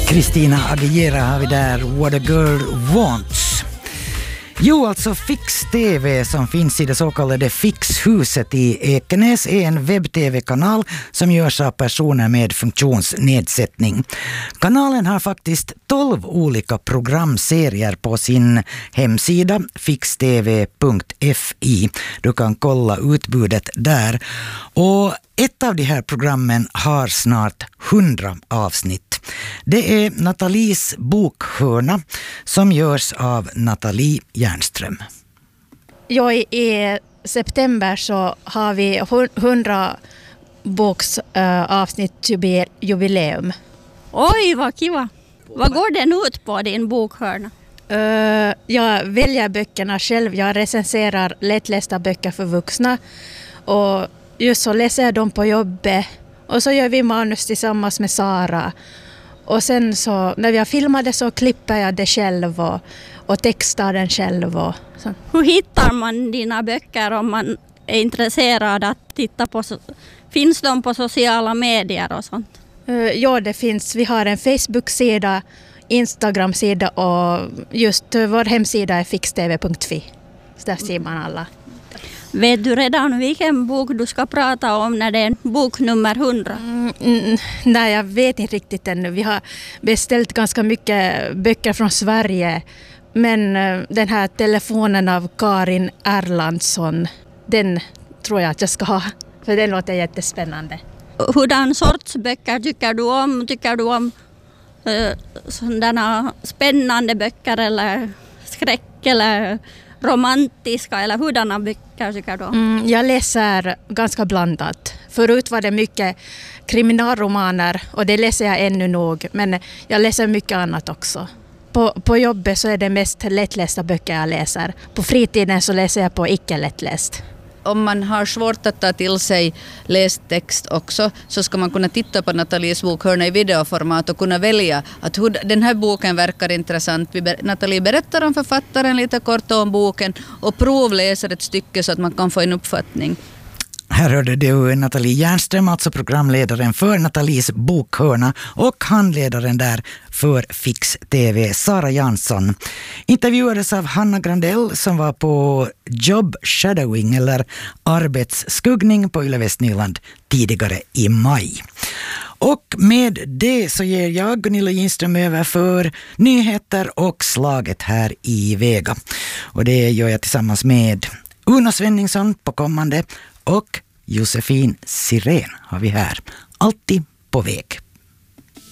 Christina Aguilera har vi där, What a Girl Wants. Jo, alltså Fix TV som finns i det så kallade Fixhuset i Ekenäs är en webb-tv-kanal som görs av personer med funktionsnedsättning. Kanalen har faktiskt 12 olika programserier på sin hemsida fixtv.fi. Du kan kolla utbudet där. Och ett av de här programmen har snart 100 avsnitt. Det är Nathalies bokhörna som görs av Nathalie Järnström. Ja, i september så har vi 100 boksavsnitt jubileum. Oj, vad kiva. Vad går den ut på, din bokhörna? Jag väljer böckerna själv. Jag recenserar lättlästa böcker för vuxna. Och just så läser jag dem på jobbet. Och så gör vi manus tillsammans med Sara. Och sen så, när vi har filmat det så klipper jag det själv och textar den själv. Och så. Hur hittar man dina böcker om man är intresserad att titta på? Finns de på sociala medier och sånt? Ja, det finns. Vi har en Facebook-sida, Instagram-sida och just vår hemsida är fixtv.fi. Så där ser man alla. Vet du redan vilken bok du ska prata om när det är bok nummer 100? Nej, jag vet inte riktigt ännu. Vi har beställt ganska mycket böcker från Sverige. Men den här telefonen av Karin Erlandsson, den tror jag att jag ska ha. För den låter jättespännande. Hurdan sorts böcker tycker du om? Tycker du om sådana spännande böcker eller skräck eller romantiska eller hurdana böcker tycker du om? Jag läser ganska blandat. Förut var det mycket kriminalromaner och det läser jag ännu nog. Men jag läser mycket annat också. På jobbet så är det mest lättlästa böcker jag läser. På fritiden så läser jag på icke-lättläst. Om man har svårt att ta till sig lästext också så ska man kunna titta på Nathalies bokhörna i videoformat och kunna välja att den här boken verkar intressant. Nathalie berättar om författaren lite kort om boken och provläser ett stycke så att man kan få en uppfattning. Här hörde du Nathalie Järnström, alltså programledaren för Nathalies bokhörna och handledaren där för Fix TV, Sara Jansson. Intervjuades av Hanna Grandell som var på job shadowing eller arbetsskuggning på Yle Västnyland tidigare i maj. Och med det så ger jag Gunilla Ginström över för nyheter och slaget här i Vega. Och det gör jag tillsammans med Uno Svenningsson på kommande och Josefin Sirén har vi här. Alltid på väg.